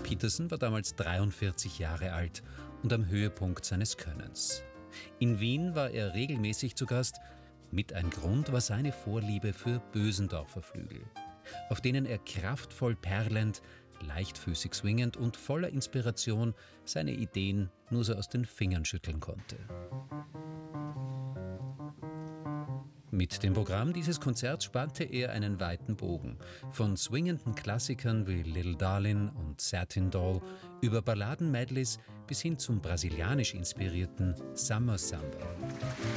Peterson war damals 43 Jahre alt und am Höhepunkt seines Könnens. In Wien war er regelmäßig zu Gast. Mit ein Grund war seine Vorliebe für Bösendorfer Flügel, auf denen er kraftvoll perlend, leichtfüßig swingend und voller Inspiration seine Ideen nur so aus den Fingern schütteln konnte. Mit dem Programm dieses Konzerts spannte er einen weiten Bogen, von swingenden Klassikern wie Little Darlin' und Satin Doll über Balladen-Medleys bis hin zum brasilianisch inspirierten Summer Samba.